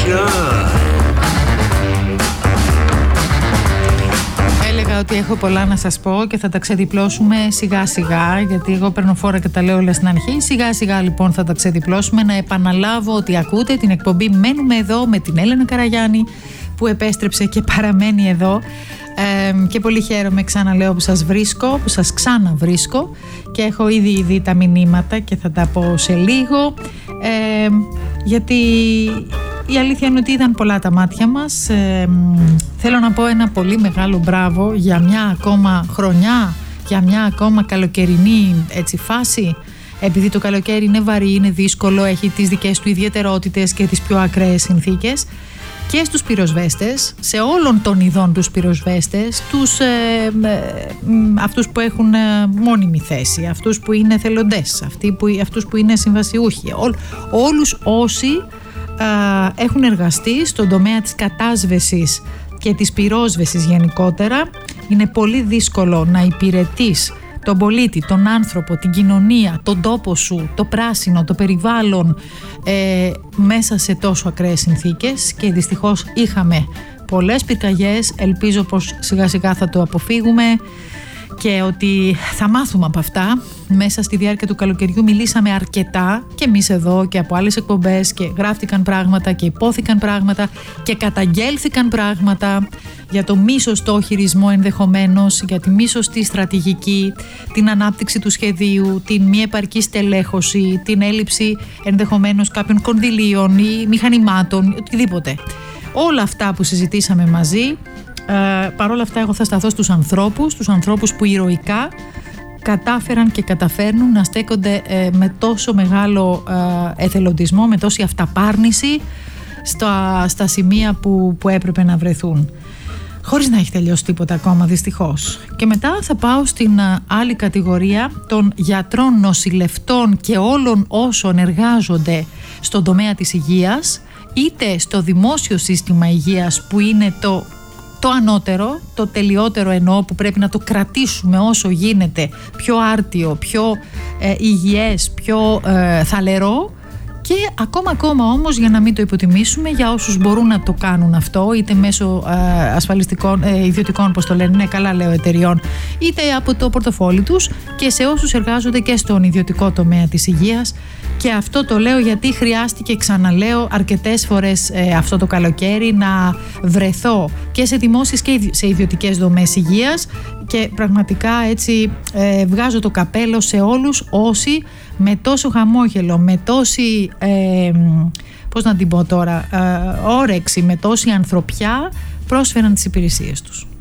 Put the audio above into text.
Έλεγα ότι έχω πολλά να σας πω και θα τα ξεδιπλώσουμε σιγά σιγά, γιατί εγώ παίρνω φόρα και τα λέω όλα στην αρχή. Σιγά σιγά λοιπόν θα τα ξεδιπλώσουμε. Να επαναλάβω ότι ακούτε την εκπομπή Μένουμε Εδώ με την Έλενα Καραγιάννη, που επέστρεψε και παραμένει εδώ. Και πολύ χαίρομαι, ξαναλέω, που σας βρίσκω, που σας ξαναβρίσκω, και έχω ήδη δει τα μηνύματα και θα τα πω σε λίγο, γιατί η αλήθεια είναι ότι είδαν πολλά τα μάτια μας. Θέλω να πω ένα πολύ μεγάλο μπράβο για μια ακόμα χρονιά, για μια ακόμα καλοκαιρινή φάση, επειδή το καλοκαίρι είναι βαρύ, είναι δύσκολο, έχει τις δικές του ιδιαιτερότητες και τις πιο ακραίες συνθήκες. Και στους πυροσβέστες, σε όλων των ειδών τους πυροσβέστες, αυτούς που έχουν μόνιμη θέση, αυτούς που είναι θελοντές, αυτούς που είναι συμβασιούχοι, όλους όσοι έχουν εργαστεί στον τομέα της κατάσβεσης και της πυρόσβεσης γενικότερα. Είναι πολύ δύσκολο να υπηρετείς τον πολίτη, τον άνθρωπο, την κοινωνία, τον τόπο σου, το πράσινο, το περιβάλλον, μέσα σε τόσο ακραίες συνθήκες, και δυστυχώς είχαμε πολλές πυρκαγιές. Ελπίζω πως σιγά σιγά θα το αποφύγουμε και ότι θα μάθουμε από αυτά. Μέσα στη διάρκεια του καλοκαιριού μιλήσαμε αρκετά και εμείς εδώ και από άλλες εκπομπές, και γράφτηκαν πράγματα και υπόθηκαν πράγματα και καταγγέλθηκαν πράγματα για το μη σωστό χειρισμό ενδεχομένως, για τη μη σωστή στρατηγική, την ανάπτυξη του σχεδίου, την μη επαρκή στελέχωση, την έλλειψη ενδεχομένως κάποιων κονδυλίων ή μηχανημάτων, οτιδήποτε. Όλα αυτά που συζητήσαμε μαζί. Παρ' όλα αυτά εγώ θα σταθώ στους ανθρώπους που ηρωικά κατάφεραν και καταφέρνουν να στέκονται με τόσο μεγάλο εθελοντισμό, με τόση αυταπάρνηση στα σημεία που έπρεπε να βρεθούν, χωρίς να έχει τελειώσει τίποτα ακόμα, δυστυχώς. Και μετά θα πάω στην άλλη κατηγορία των γιατρών, νοσηλευτών και όλων όσων εργάζονται στον τομέα της υγείας, είτε στο δημόσιο σύστημα υγείας, που είναι το ανώτερο, το τελειότερο εννοώ, που πρέπει να το κρατήσουμε όσο γίνεται πιο άρτιο, πιο υγιές, πιο θαλερό, και ακόμα όμως, για να μην το υποτιμήσουμε, για όσους μπορούν να το κάνουν αυτό, είτε μέσω ασφαλιστικών, ιδιωτικών, όπως το λένε, ναι, καλά λέω, εταιριών, είτε από το πορτοφόλι τους, και σε όσους εργάζονται και στον ιδιωτικό τομέα της υγείας. Και αυτό το λέω γιατί χρειάστηκε, ξαναλέω, αρκετές φορές αυτό το καλοκαίρι να βρεθώ και σε δημόσιες και σε ιδιωτικές δομές υγείας, και πραγματικά έτσι βγάζω το καπέλο σε όλους όσοι με τόσο χαμόγελο, με τόση, πώς να την πω τώρα, όρεξη, με τόση ανθρωπιά πρόσφεραν τις υπηρεσίες τους.